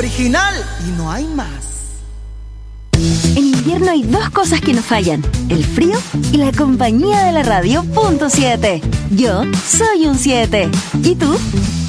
original y no hay más. En invierno hay dos cosas que no fallan: el frío y la compañía de la radio. Punto 7. Yo soy un 7. ¿Y tú?